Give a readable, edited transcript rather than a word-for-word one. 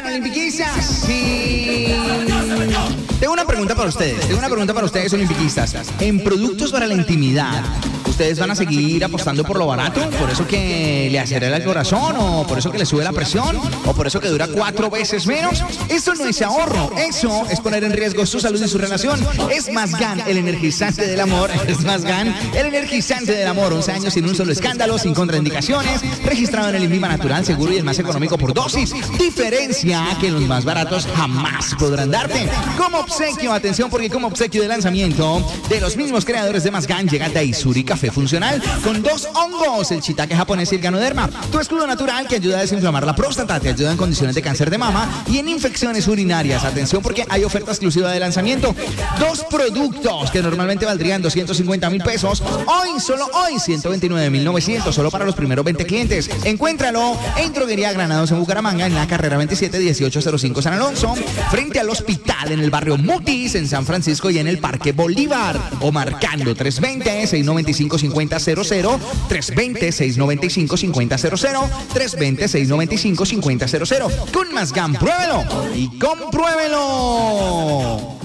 olimpiquistas? Sí. Tengo una pregunta para ustedes, olimpiquistas. En productos para la intimidad, ¿ustedes van a seguir apostando por lo barato? ¿Por eso que le acelera el corazón? ¿O por eso que le sube la presión? ¿O por eso que dura 4 veces menos? Eso no es ahorro. Eso es poner en riesgo su salud y su relación. Es Masgan, el energizante del amor. Es Masgan, el energizante del amor. 11 años sin un solo escándalo, sin contraindicaciones. Registrado en el INVIMA natural, seguro y el más económico por dosis. Diferencia que los más baratos jamás podrán darte. Como obsequio, atención, porque como obsequio de lanzamiento de los mismos creadores de Masgan llega Daisuri Café Funcional con 2 hongos, el shiitake japonés y el ganoderma. Tu escudo natural que ayuda a desinflamar la próstata, te ayuda en condiciones de cáncer de mama y en infecciones urinarias. Atención porque hay oferta exclusiva de lanzamiento. 2 productos que normalmente valdrían 250,000 pesos. Solo hoy, 129,900, solo para los primeros 20 clientes. Encuéntralo en Droguería Granados en Bucaramanga, en la carrera 27, 1805 San Alonso, frente al hospital en el barrio Mutis, en San Francisco y en el Parque Bolívar. O marcando 320-695-5000, 320-695-5000, 320-695-5000. Con Masgan, pruébelo y compruébelo.